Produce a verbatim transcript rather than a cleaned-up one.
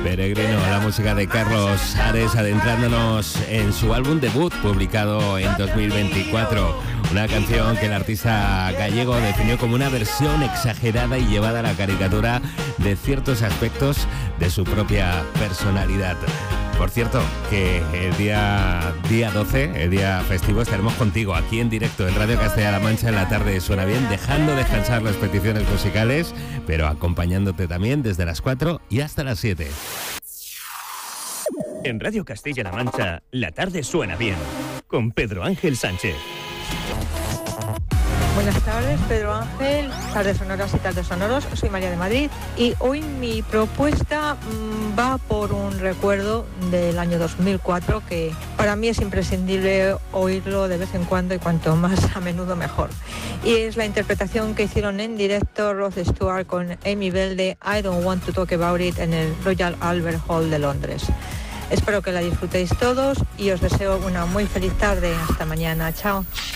Peregrino, la música de Carlos Ares, adentrándonos en su álbum debut publicado en dos mil veinticuatro. Una canción que el artista gallego definió como una versión exagerada y llevada a la caricatura de ciertos aspectos de su propia personalidad. Por cierto, que el día, día doce, el día festivo, estaremos contigo aquí en directo en Radio Castilla-La Mancha en la tarde Suena Bien, dejando descansar las peticiones musicales, pero acompañándote también desde las cuatro y hasta las siete. En Radio Castilla-La Mancha, la tarde suena bien, con Pedro Ángel Sánchez. Buenas tardes, Pedro Ángel, tardes sonoras y tardes sonoros, soy María de Madrid y hoy mi propuesta mmm, va por un recuerdo del año dos mil cuatro que para mí es imprescindible oírlo de vez en cuando y cuanto más a menudo mejor. Y es la interpretación que hicieron en directo Rod Stewart con Amy Bell de I Don't Want to Talk About It en el Royal Albert Hall de Londres. Espero que la disfrutéis todos y os deseo una muy feliz tarde. Hasta mañana. Chao.